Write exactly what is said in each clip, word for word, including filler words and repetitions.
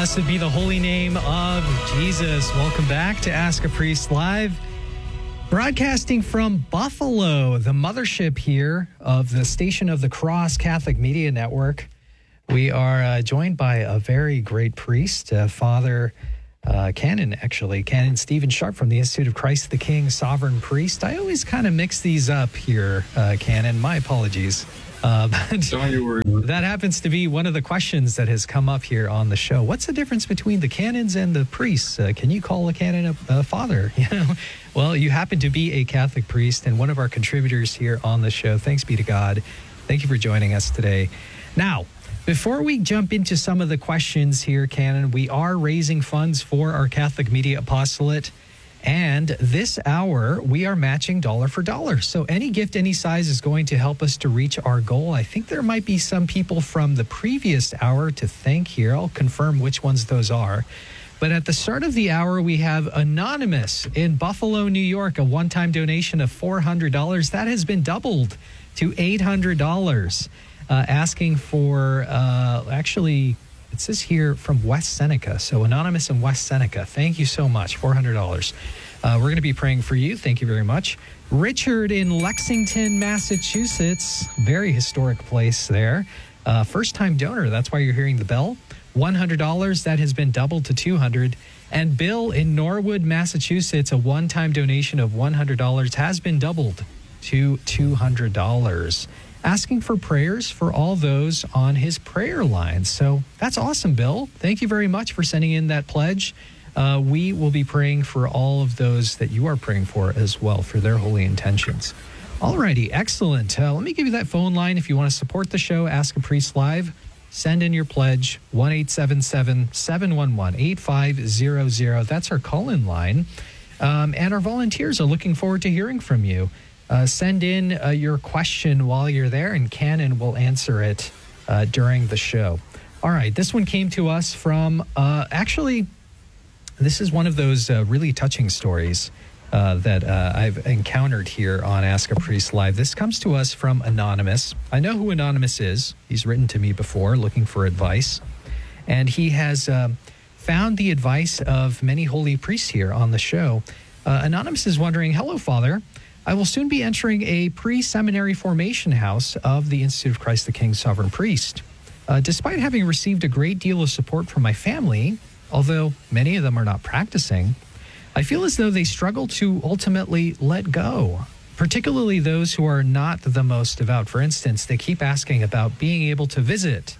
Blessed be the holy name of Jesus. Welcome back to Ask a Priest Live, broadcasting from Buffalo, the mothership here of the Station of the Cross Catholic Media Network. We are uh, joined by a very great priest, uh, Father uh, Canon, actually, Canon Stephen Sharp from the Institute of Christ the King, Sovereign Priest. I always kind of mix these up here, uh, Canon. My apologies. Uh, but Don't you worry. That happens to be one of the questions that has come up here on the show. What's the difference between the canons and the priests? Uh, can you call a canon a, a father? You know, well, you happen to be a Catholic priest and one of our contributors here on the show. Thanks be to God. Thank you for joining us today. Now, before we jump into some of the questions here, Canon, we are raising funds for our Catholic Media Apostolate. And this hour, we are matching dollar for dollar. So any gift, any size is going to help us to reach our goal. I think there might be some people from the previous hour to thank here. I'll confirm which ones those are. But at the start of the hour, we have Anonymous in Buffalo, New York, a one-time donation of four hundred dollars. That has been doubled to eight hundred dollars, uh, asking for uh, actually... It says here from West Seneca. So Anonymous in West Seneca. Thank you so much. four hundred dollars. Uh, we're going to be praying for you. Thank you very much. Richard in Lexington, Massachusetts. Very historic place there. Uh, first-time donor. That's why you're hearing the bell. one hundred dollars. That has been doubled to two hundred dollars. And Bill in Norwood, Massachusetts, a one-time donation of one hundred dollars has been doubled to two hundred dollars. Asking for prayers for all those on his prayer line. So that's awesome, Bill. Thank you very much for sending in that pledge. Uh, we will be praying for all of those that you are praying for as well, for their holy intentions. All righty, excellent. Uh, let me give you that phone line if you want to support the show, Ask a Priest Live. Send in your pledge, one eight seven seven, seven one one, eight five zero zero. That's our call-in line. Um, and our volunteers are looking forward to hearing from you. Uh, send in uh, your question while you're there, and Canon will answer it uh, during the show. All right, this one came to us from, uh, actually, this is one of those uh, really touching stories uh, that uh, I've encountered here on Ask a Priest Live. This comes to us from Anonymous. I know who Anonymous is. He's written to me before looking for advice, and he has uh, found the advice of many holy priests here on the show. Uh, Anonymous is wondering, hello, Father. I will soon be entering a pre-seminary formation house of the Institute of Christ the King, Sovereign Priest. Uh, despite having received a great deal of support from my family, although many of them are not practicing, I feel as though they struggle to ultimately let go, particularly those who are not the most devout. For instance, they keep asking about being able to visit,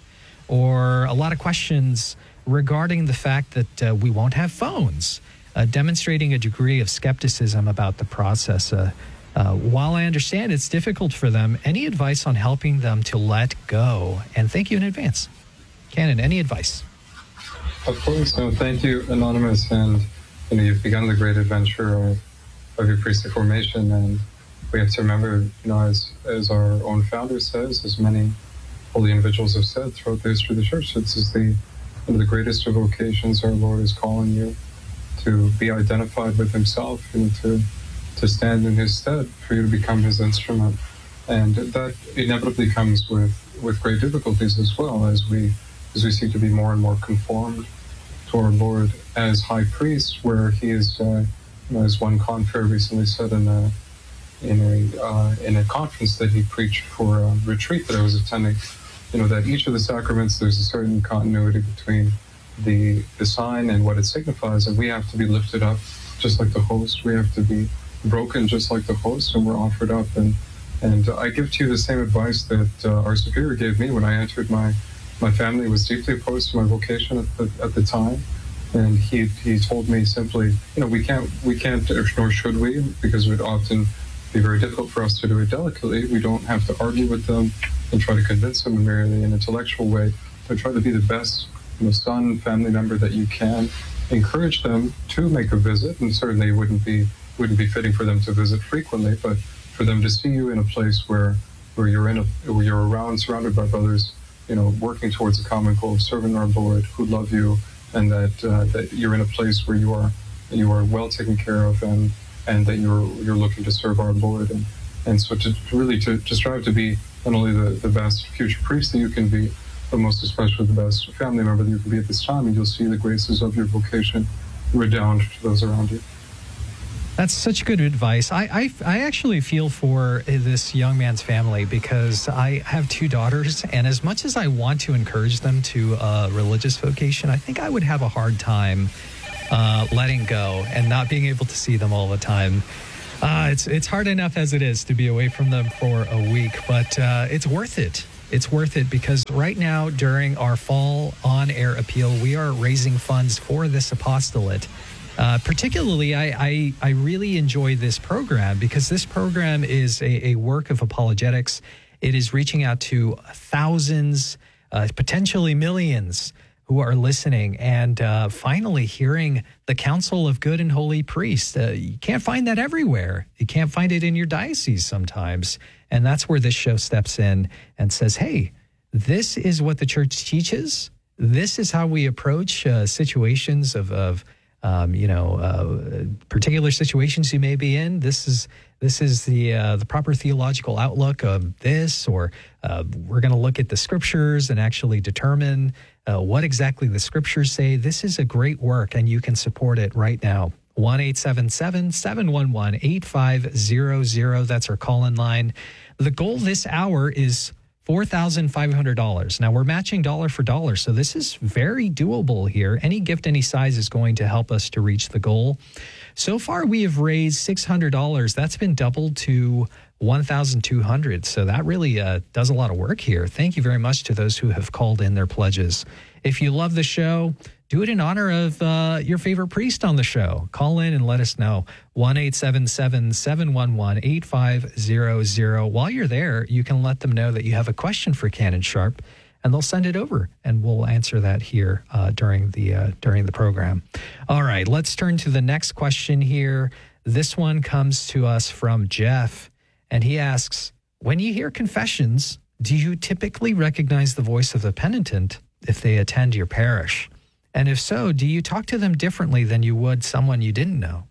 or a lot of questions regarding the fact that uh, we won't have phones, uh, demonstrating a degree of skepticism about the process. Uh, Uh, while I understand it's difficult for them, any advice on helping them to let go? And thank you in advance. Canon, any advice? Of course. No, thank you, Anonymous. And you know, you've begun the great adventure of, of your priestly formation. And we have to remember, you know, as, as our own founder says, as many holy individuals have said throughout the history of the church, this is the, one of the greatest of vocations. Our Lord is calling you to be identified with himself and to to stand in his stead, for you to become his instrument. And that inevitably comes with, with great difficulties as well, as we as we seek to be more and more conformed to our Lord as high priest, where he is, uh, you know, as one confrere recently said in a in a uh, in a conference that he preached for a retreat that I was attending, you know, that each of the sacraments, there's a certain continuity between the the sign and what it signifies, and we have to be lifted up just like the host. We have to be broken just like the host, and we're offered up. And and I give to you the same advice that uh, our superior gave me when I entered. My my family was deeply opposed to my vocation at the, at the time, and he he told me simply, you know, we can't we can't nor should we, because it would often be very difficult for us to do it delicately. We don't have to argue with them and try to convince them in merely an intellectual way, but try to be the best, you know, son, family member that you can. Encourage them to make a visit, and certainly it wouldn't be wouldn't be fitting for them to visit frequently, but for them to see you in a place where where you're in a where you're around, surrounded by brothers, you know, working towards a common goal of serving our Lord, who love you, and that uh, that you're in a place where you are you are well taken care of, and and that you're you're looking to serve our Lord, and and so to, to really to, to strive to be not only the, the best future priest that you can be, but most especially the best family member that you can be at this time, and you'll see the graces of your vocation redound to those around you. That's such good advice. I, I, I actually feel for this young man's family because I have two daughters, and as much as I want to encourage them to a religious vocation, I think I would have a hard time uh, letting go and not being able to see them all the time. Uh, it's it's hard enough as it is to be away from them for a week, but uh, it's worth it. It's worth it because right now during our fall on-air appeal, we are raising funds for this apostolate. Uh, particularly, I, I, I really enjoy this program because this program is a, a work of apologetics. It is reaching out to thousands, uh, potentially millions who are listening and uh, finally hearing the counsel of good and holy priests. Uh, you can't find that everywhere. You can't find it in your diocese sometimes. And that's where this show steps in and says, hey, this is what the church teaches. This is how we approach uh, situations of, of Um, you know, uh, particular situations you may be in. This is this is the uh, the proper theological outlook of this, or uh, we're going to look at the scriptures and actually determine uh, what exactly the scriptures say. This is a great work, and you can support it right now. one eight seven seven, seven one one, eight five zero zero. That's our call-in line. The goal this hour is four thousand five hundred dollars. Now, we're matching dollar for dollar, so this is very doable here. Any gift, any size is going to help us to reach the goal. So far, we have raised six hundred dollars. That's been doubled to one thousand two hundred dollars, so that really uh, does a lot of work here. Thank you very much to those who have called in their pledges. If you love the show, do it in honor of uh, your favorite priest on the show. Call in and let us know. one eight seven seven, seven one one, eight five zero zero. While you're there, you can let them know that you have a question for Canon Sharp, and they'll send it over, and we'll answer that here uh, during the uh, during the program. All right, let's turn to the next question here. This one comes to us from Jeff, and he asks, when you hear confessions, do you typically recognize the voice of the penitent if they attend your parish? And if so, do you talk to them differently than you would someone you didn't know?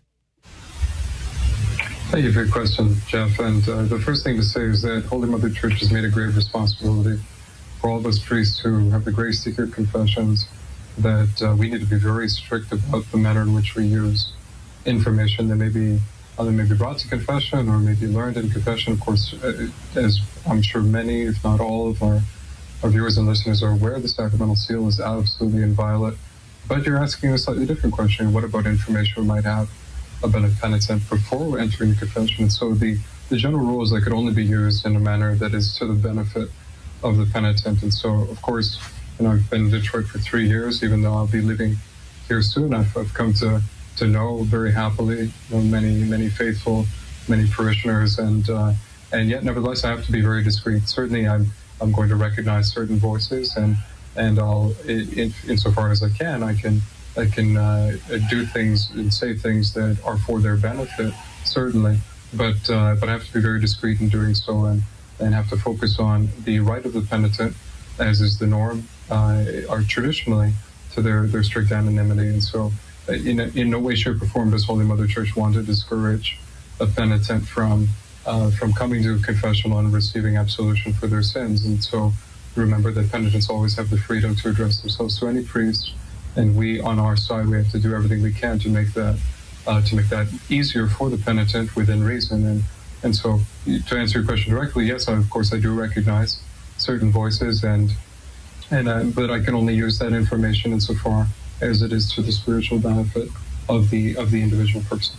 Thank you for your question, Jeff. And uh, the first thing to say is that Holy Mother Church has made a great responsibility for all of us priests who have the grace to hear confessions, that uh, we need to be very strict about the manner in which we use information that may be either may be brought to confession or may be learned in confession. Of course, uh, as I'm sure many, if not all of our, our viewers and listeners are aware, the sacramental seal is absolutely inviolate. But you're asking a slightly different question. What about information we might have about a penitent before entering the confession? And so the, the general rule is that it could only be used in a manner that is to the benefit of the penitent. And so, of course, you know, I've been in Detroit for three years, even though I'll be living here soon. I've, I've come to, to know very happily you know, many, many faithful, many parishioners, and uh, and yet, nevertheless, I have to be very discreet. Certainly, I'm I'm going to recognize certain voices, and and I'll, in, insofar as I can, I can I can uh, do things and say things that are for their benefit, certainly. But uh, but I have to be very discreet in doing so, and and have to focus on the right of the penitent, as is the norm, uh, are traditionally to their, their strict anonymity. And so, uh, in in no way, shape, or form does Holy Mother Church want to discourage a penitent from uh, from coming to confessional and receiving absolution for their sins. And so, remember that penitents always have the freedom to address themselves to any priest, and we, on our side, we have to do everything we can to make that uh, to make that easier for the penitent within reason. And and so, to answer your question directly, yes, I, of course, I do recognize certain voices, and and uh, but I can only use that information insofar as it is to the spiritual benefit of the of the individual person.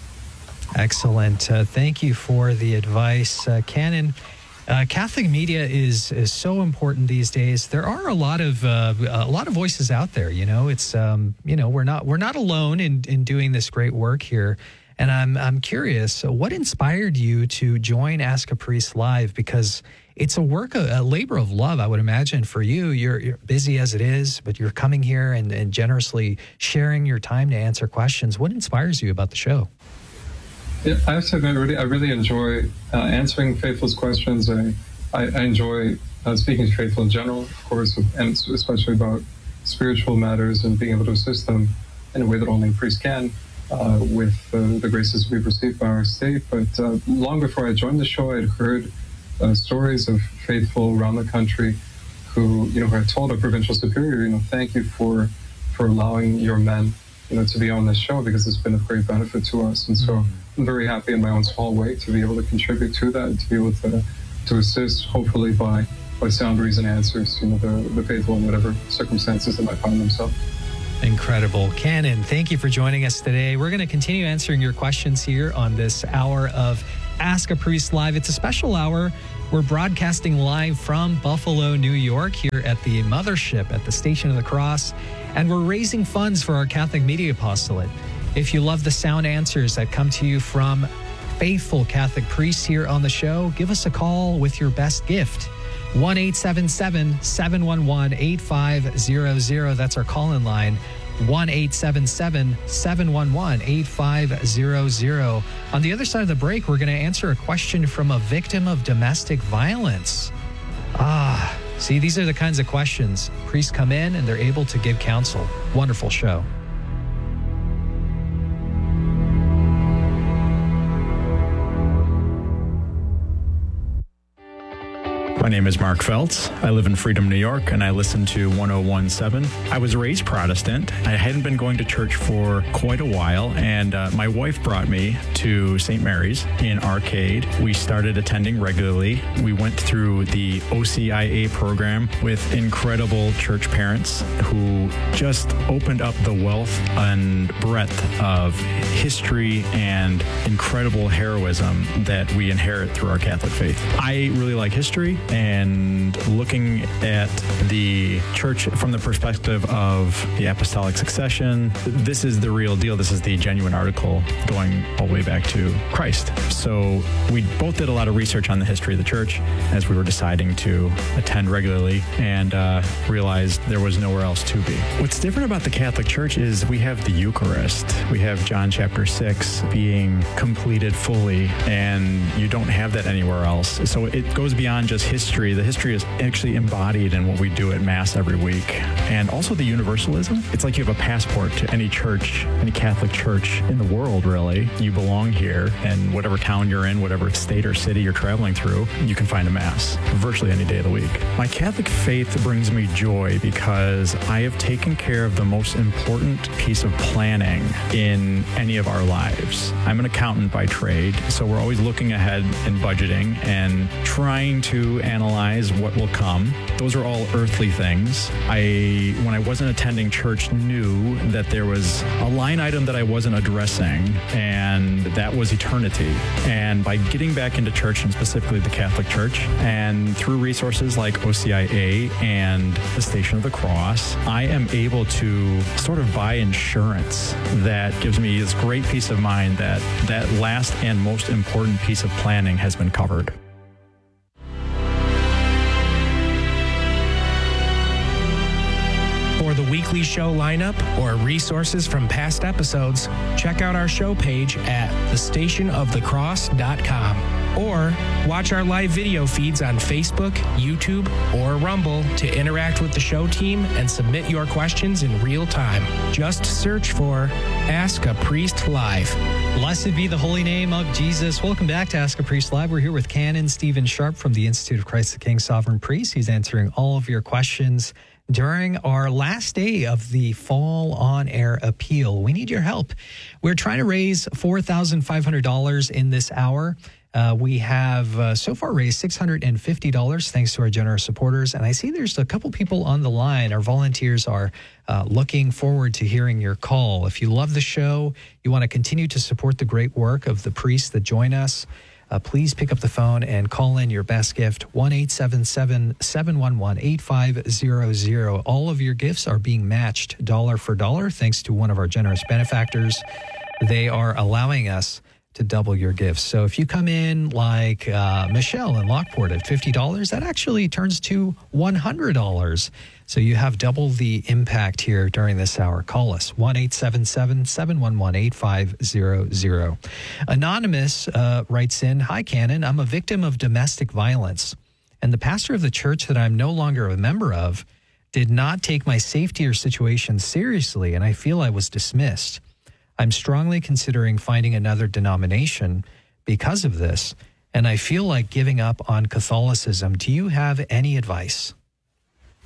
Excellent. Uh, thank you for the advice, uh, Canon. Uh, Catholic media is is so important these days. There are a lot of uh, a lot of voices out there. You know, it's um, you know we're not we're not alone in in doing this great work here. And I'm I'm curious, so what inspired you to join Ask a Priest Live? Because it's a work, a, a labor of love, I would imagine, for you. You're, you're busy as it is, but you're coming here and, and generously sharing your time to answer questions. What inspires you about the show? Yeah, I have to admit, I really, I really enjoy uh, answering faithful's questions. I, I, I enjoy uh, speaking to faithful in general, of course, and especially about spiritual matters and being able to assist them in a way that only a priest can. Uh, with uh, the graces we've received by our state. But uh, long before I joined the show, I'd heard uh, stories of faithful around the country who, you know, who had told our provincial superior, you know, thank you for, for allowing your men, you know, to be on this show, because it's been of great benefit to us. And so mm-hmm. I'm very happy in my own small way to be able to contribute to that, to be able to, to assist, hopefully by, by sound reason answers, you know, the, the faithful in whatever circumstances they might find themselves. Incredible. Canon, thank you for joining us today. We're going to continue answering your questions here on this hour of Ask a Priest Live. It's a special hour. We're broadcasting live from Buffalo, New York, here at the mothership at the Station of the Cross, and we're raising funds for our Catholic Media Apostolate. If you love the sound answers that come to you from faithful Catholic priests here on the show, give us a call with your best gift. one eight seven seven, seven one one, eight five zero zero. That's our call-in line. one eight seven seven, seven one one, eight five zero zero. On the other side of the break, we're going to answer a question from a victim of domestic violence. Ah, see, these are the kinds of questions. Priests come in and they're able to give counsel. Wonderful show. My name is Mark Feltz. I live in Freedom, New York, and I listen to one oh one point seven. I was raised Protestant. I hadn't been going to church for quite a while, and uh, my wife brought me to Saint Mary's in Arcade. We started attending regularly. We went through the O C I A program with incredible church parents who just opened up the wealth and breadth of history and incredible heroism that we inherit through our Catholic faith. I really like history, and looking at the church from the perspective of the apostolic succession, this is the real deal. This is the genuine article going all the way back to Christ. So we both did a lot of research on the history of the church as we were deciding to attend regularly, and uh, realized there was nowhere else to be. What's different about the Catholic Church is we have the Eucharist. We have John chapter six being completed fully, and you don't have that anywhere else. So it goes beyond just history. History. The history is actually embodied in what we do at Mass every week. And also the universalism. It's like you have a passport to any church, any Catholic church in the world, really. You belong here, and whatever town you're in, whatever state or city you're traveling through, you can find a Mass virtually any day of the week. My Catholic faith brings me joy because I have taken care of the most important piece of planning in any of our lives. I'm an accountant by trade, so we're always looking ahead and budgeting and trying to analyze what will come. Those are all earthly things. I, when I wasn't attending church, knew that there was a line item that I wasn't addressing, and that was eternity. And by getting back into church, and specifically the Catholic Church, and through resources like O C I A and the Station of the Cross, I am able to sort of buy insurance that gives me this great peace of mind that that last and most important piece of planning has been covered. For the weekly show lineup or resources from past episodes, check out our show page at the station of the cross dot com, or watch our live video feeds on Facebook, YouTube, or Rumble to interact with the show team and submit your questions in real time. Just search for Ask a Priest Live. Blessed be the holy name of Jesus. Welcome back to Ask a Priest Live. We're here with Canon Stephen Sharp from the Institute of Christ the King Sovereign Priest. He's answering all of your questions during our last day of the Fall On Air Appeal. We need your help. We're trying to raise four thousand five hundred dollars in this hour. Uh, we have uh, so far raised six hundred fifty dollars thanks to our generous supporters. And I see there's a couple people on the line. Our volunteers are uh, looking forward to hearing your call. If you love the show, you want to continue to support the great work of the priests that join us, Uh, please pick up the phone and call in your best gift, one eight seven seven, seven one one, eight five zero zero. All of your gifts are being matched dollar for dollar thanks to one of our generous benefactors. They are allowing us to double your gifts. So if you come in like uh, Michelle in Lockport at fifty dollars, that actually turns to one hundred dollars. So you have double the impact here during this hour. Call us, one eight seven seven, seven one one, eight five zero zero. Anonymous uh, writes in, "Hi, Canon. I'm a victim of domestic violence, and the pastor of the church that I'm no longer a member of did not take my safety or situation seriously, and I feel I was dismissed. I'm strongly considering finding another denomination because of this, and I feel like giving up on Catholicism. Do you have any advice?"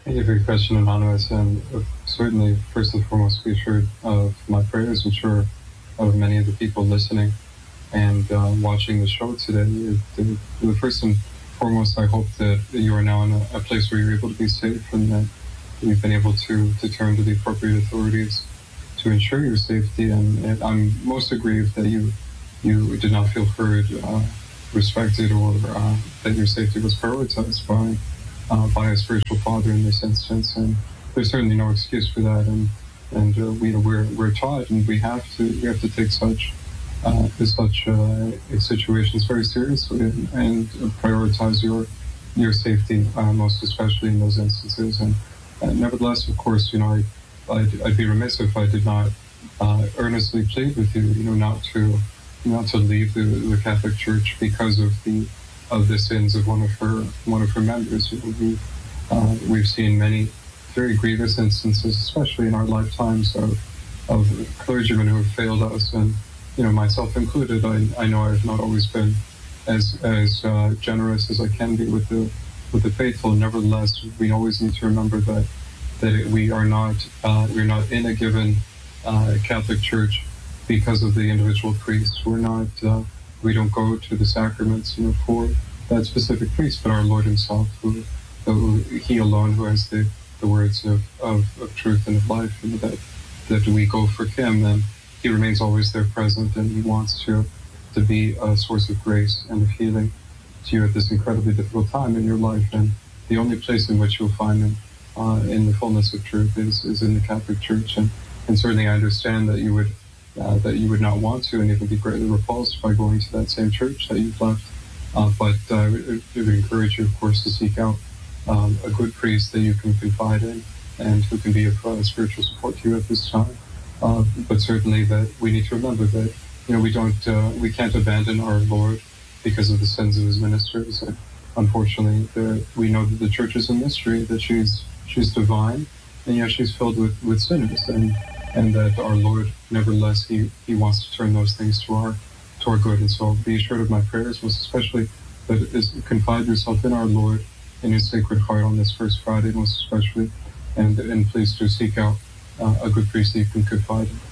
Thank you for your question, Anonymous. And uh, certainly, first and foremost, be assured of my prayers. I'm sure of many of the people listening and uh, watching the show today. The, the first and foremost, I hope that you are now in a, a place where you're able to be safe and that you've been able to, to turn to the appropriate authorities to ensure your safety. And, and I'm most aggrieved that you you did not feel heard, uh, respected, or uh, that your safety was prioritized by uh, by a spiritual father in this instance. And there's certainly no excuse for that. And and uh, we we're we're taught, and we have to we have to take such uh, such uh, situations very seriously and, and prioritize your your safety, uh, most especially in those instances. And uh, nevertheless, of course, you know, I, I'd, I'd be remiss if I did not uh, earnestly plead with you, you know, not to. not to leave the, the Catholic Church because of the of the sins of one of her one of her members. You know, we, uh, we've seen many very grievous instances, especially in our lifetimes, of of clergymen who have failed us, and you know, myself included. I, I know I've not always been as as uh, generous as I can be with the with the faithful. Nevertheless, we always need to remember that that we are not uh, we're not in a given uh, Catholic Church because of the individual priests. We're not, uh, we don't go to the sacraments, you know, for that specific priest, but our Lord himself, who, who he alone who has the, the words of, of, of truth and of life, and that, that we go for him, and he remains always there present, and he wants to, to be a source of grace and of healing to you at this incredibly difficult time in your life. And the only place in which you'll find him uh, in the fullness of truth is, is in the Catholic Church. And, and certainly I understand that you would Uh, that you would not want to, and even be greatly repulsed by going to that same church that you've left. Uh, but uh, it, it would encourage you, of course, to seek out um, a good priest that you can confide in and who can be of uh, spiritual support to you at this time. Uh, but certainly that we need to remember that, you know, we don't, uh, we can't abandon our Lord because of the sins of his ministers. And unfortunately, the, we know that the church is a mystery, that she's she's divine, and yet she's filled with, with sinners. And and that our Lord, nevertheless, he, he wants to turn those things to our to our good. And so be assured of my prayers, most especially that is, confide yourself in our Lord, in his sacred heart on this first Friday, most especially, and, and please do seek out uh, a good priest that you can confide in.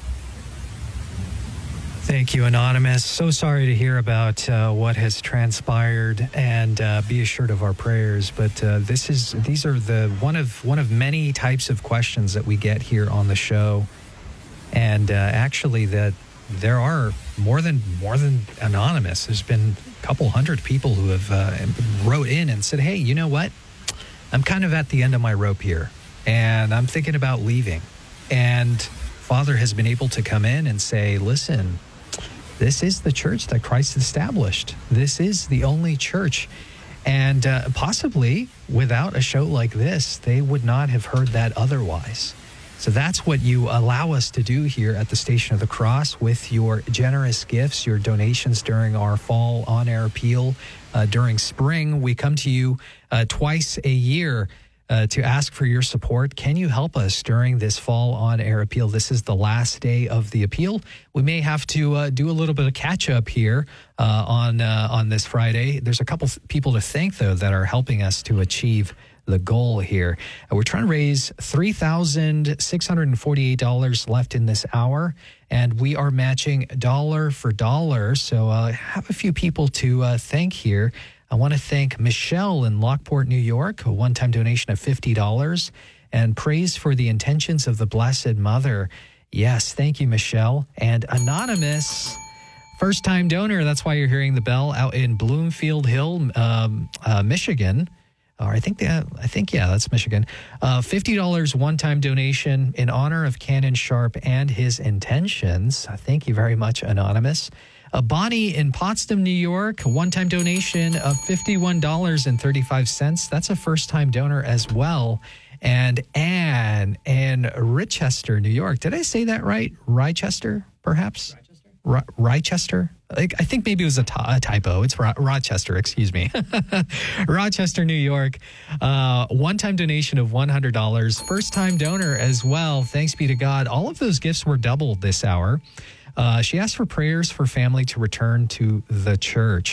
Thank you, Anonymous. So sorry to hear about uh, what has transpired, and uh, be assured of our prayers. But uh, this is these are the one of one of many types of questions that we get here on the show. And uh, actually, that there are more than more than anonymous. There's been a couple hundred people who have uh, wrote in and said, "Hey, you know what? I'm kind of at the end of my rope here, and I'm thinking about leaving." And Father has been able to come in and say, "Listen, this is the church that Christ established. This is the only church." And uh, possibly without a show like this, they would not have heard that otherwise. So that's what you allow us to do here at the Station of the Cross with your generous gifts, your donations during our fall on-air appeal. Uh, during spring, we come to you uh, twice a year uh, to ask for your support. Can you help us during this fall on-air appeal? This is the last day of the appeal. We may have to uh, do a little bit of catch-up here uh, on uh, on this Friday. There's a couple people to thank, though, that are helping us to achieve the goal here. Uh, we're trying to raise three thousand six hundred forty-eight dollars left in this hour, and we are matching dollar for dollar. So I uh, have a few people to uh, thank here. I want to thank Michelle in Lockport, New York, a one-time donation of fifty dollars, and praise for the intentions of the Blessed Mother. Yes, thank you, Michelle. And Anonymous, first-time donor, that's why you're hearing the bell, out in Bloomfield Hill, um, uh, Michigan. Or I think that I think yeah, that's Michigan. Uh, Fifty dollars one-time donation in honor of Canon Sharp and his intentions. Thank you very much, Anonymous. Uh, Bonnie in Potsdam, New York, a one-time donation of fifty-one dollars and thirty-five cents. That's a first-time donor as well. And Anne in Richester, New York. Did I say that right? Rochester, perhaps? Rochester? R- Rochester? I think maybe it was a, t- a typo. It's Ro- Rochester, excuse me. Rochester, New York. Uh, one-time donation of one hundred dollars. First-time donor as well. Thanks be to God. All of those gifts were doubled this hour. Uh, she asked for prayers for family to return to the church.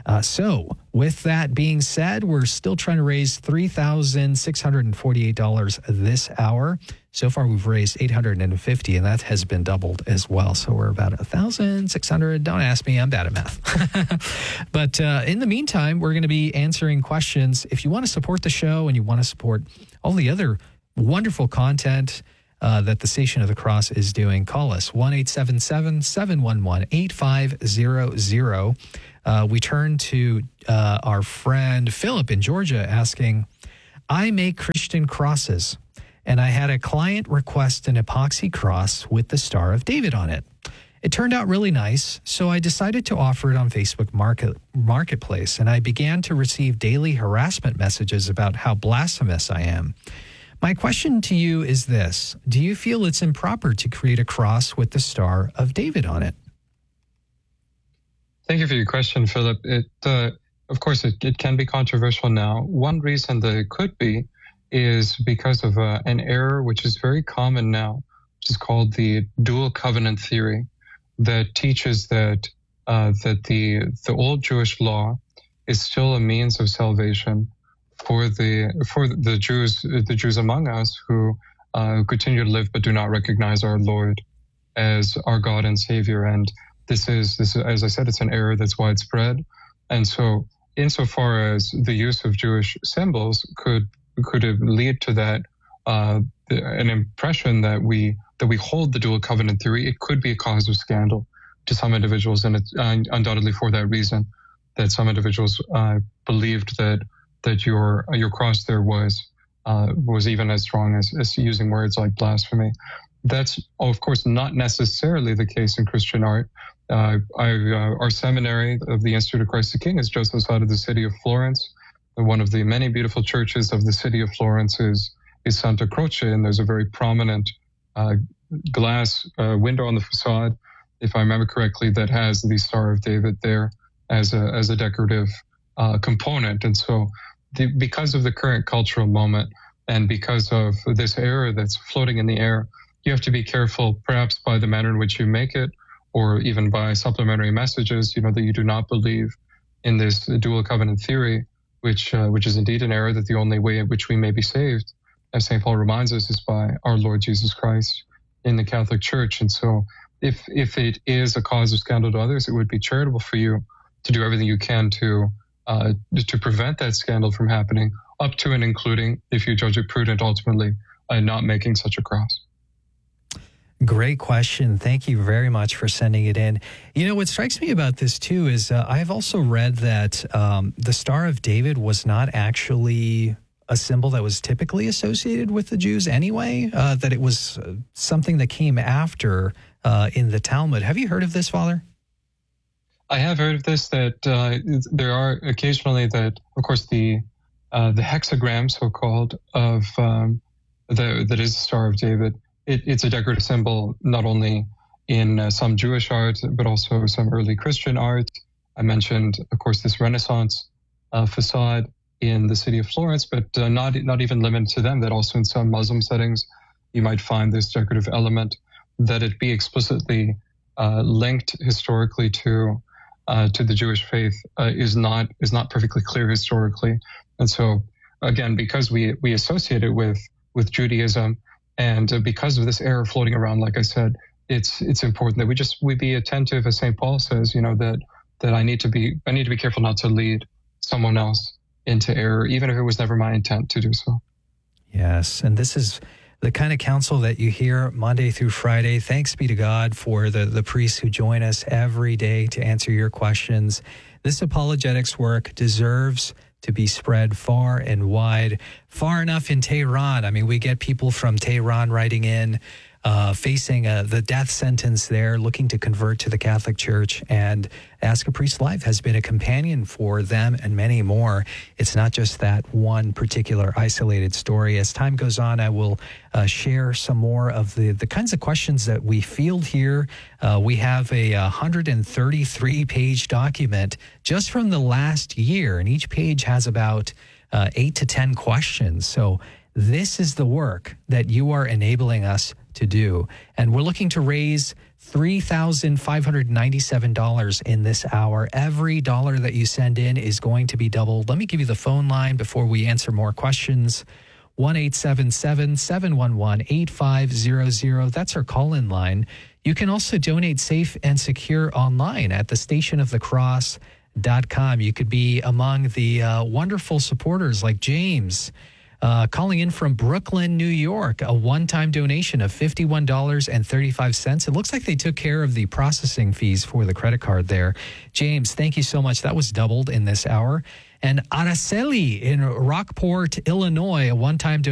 Uh, so with that being said, we're still trying to raise three thousand six hundred forty-eight dollars this hour. So far, we've raised eight hundred fifty dollars, and that has been doubled as well. So we're about one thousand six hundred dollars. Don't ask me, I'm bad at math. But uh, in the meantime, we're going to be answering questions. If you want to support the show and you want to support all the other wonderful content uh, that the Station of the Cross is doing, call us, one eight seven seven, seven one one, eight five zero zero. Uh, we turn to uh, our friend Philip in Georgia asking, I make Christian crosses, and I had a client request an epoxy cross with the Star of David on it. It turned out really nice, so I decided to offer it on Facebook Market, Marketplace, and I began to receive daily harassment messages about how blasphemous I am. My question to you is this: do you feel it's improper to create a cross with the Star of David on it? Thank you for your question, Philip. It, uh, of course, it, it can be controversial now. One reason that it could be is because of uh, an error which is very common now, which is called the dual covenant theory, that teaches that uh, that the the old Jewish law is still a means of salvation for the for the Jews the Jews among us who uh, continue to live but do not recognize our Lord as our God and Savior. And This is, this is, as I said, it's an error that's widespread. And so insofar as the use of Jewish symbols could could lead to that, uh, an impression that we that we hold the dual covenant theory, it could be a cause of scandal to some individuals. And it's uh, undoubtedly for that reason that some individuals uh, believed that that your your cross there was uh, was even as strong as, as using words like blasphemy. That's, of course, not necessarily the case in Christian art. Uh, I, uh, our seminary of the Institute of Christ the King is just outside of the city of Florence. One of the many beautiful churches of the city of Florence is, is Santa Croce, and there's a very prominent uh, glass uh, window on the facade, if I remember correctly, that has the Star of David there as a, as a decorative uh, component. And so the, because of the current cultural moment and because of this error that's floating in the air, you have to be careful, perhaps by the manner in which you make it, or even by supplementary messages, you know, that you do not believe in this dual covenant theory, which uh, which is indeed an error, that the only way in which we may be saved, as Saint Paul reminds us, is by our Lord Jesus Christ in the Catholic Church. And so if if it is a cause of scandal to others, it would be charitable for you to do everything you can to uh, to prevent that scandal from happening, up to and including, if you judge it prudent, ultimately, uh, not making such a cross. Great question. Thank you very much for sending it in. You know, what strikes me about this, too, is uh, I've also read that um, the Star of David was not actually a symbol that was typically associated with the Jews anyway, uh, that it was something that came after uh, in the Talmud. Have you heard of this, Father? I have heard of this, that uh, there are occasionally that, of course, the uh, the hexagram, so-called, of um, the, that is the Star of David. It, it's a decorative symbol, not only in uh, some Jewish art, but also some early Christian art. I mentioned, of course, this Renaissance uh, facade in the city of Florence, but uh, not not even limited to them, that also in some Muslim settings, you might find this decorative element, that it be explicitly uh, linked historically to uh, to the Jewish faith uh, is not is not perfectly clear historically. And so, again, because we, we associate it with, with Judaism, and uh, because of this error floating around, like I said, it's it's important that we just we be attentive, as Saint Paul says, you know, that that I need to be I need to be careful not to lead someone else into error, even if it was never my intent to do so. Yes, and this is the kind of counsel that you hear Monday through Friday. Thanks be to God for the, the priests who join us every day to answer your questions. This apologetics work deserves to be spread far and wide, far enough in Tehran. I mean, we get people from Tehran writing in, uh, facing uh, the death sentence there, looking to convert to the Catholic Church. And Ask a Priest Live has been a companion for them and many more. It's not just that one particular isolated story. As time goes on, I will uh, share some more of the, the kinds of questions that we field here. Uh, we have a one hundred thirty-three page document just from the last year, and each page has about uh, eight to ten questions. So this is the work that you are enabling us to do. And we're looking to raise three thousand five hundred ninety-seven dollars in this hour. Every dollar that you send in is going to be doubled. Let me give you the phone line before we answer more questions. one eight seven seven, seven one one, eight five zero zero. That's our call-in line. You can also donate safe and secure online at the station of the cross dot com. You could be among the uh, wonderful supporters like James, uh, calling in from Brooklyn, New York, a one-time donation of fifty-one dollars and thirty-five cents. It looks like they took care of the processing fees for the credit card there. James, thank you so much. That was doubled in this hour. And Araceli in Rockport, Illinois, a one-time donation